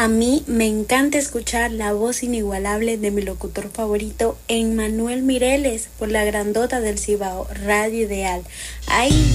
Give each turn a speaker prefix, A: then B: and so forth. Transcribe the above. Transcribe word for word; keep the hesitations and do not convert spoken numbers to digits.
A: A mí me encanta escuchar la voz inigualable de mi locutor favorito, Emmanuel Mireles, por la grandota del Cibao, Radio Ideal. Ay,